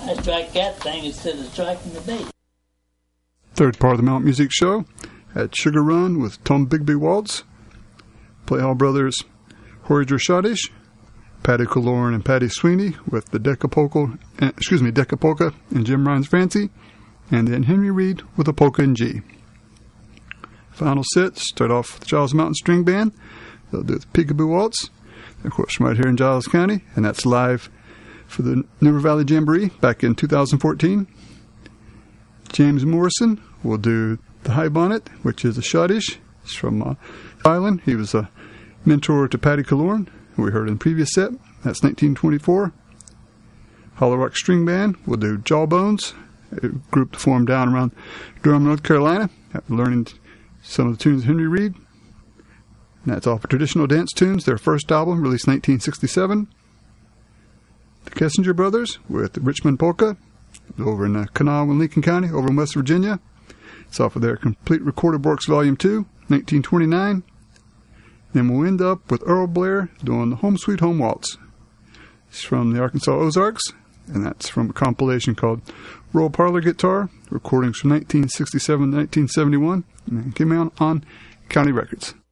I strike that thing instead of striking the bait. Third part of the Mount Music Show at Sugar Run with Tom Bigby Waltz, Play Hall Brothers, Horager Shadish, Patty Kaloran and Patty Sweeney with the Decca Polka and Jim Ryan's Fancy, and then Henry Reed with a polka in G. Final set, start off with the Giles Mountain String Band. They'll do the Peekaboo Waltz, of course, from right here in Giles County, and that's live for the Newriver Valley Jamboree back in 2014. James Morrison will do the High Bonnet, which is a Schottish. He's from Ireland. He was a mentor to Patty Kaloran, who we heard in the previous set. That's 1924. Hollow Rock String Band will do Jawbones, a group formed down around Durham, North Carolina, after learning some of the tunes of Henry Reed. And that's all for traditional dance tunes. Their first album, released 1967. The Kessinger Brothers with Richmond Polka, over in Kanawha and Lincoln County, over in West Virginia. It's off of their Complete Recorded Works Volume 2, 1929. Then we'll end up with Earl Blair doing the Home Sweet Home Waltz. It's from the Arkansas Ozarks, and that's from a compilation called Roll Parlor Guitar, recordings from 1967 to 1971, and it came out on County Records.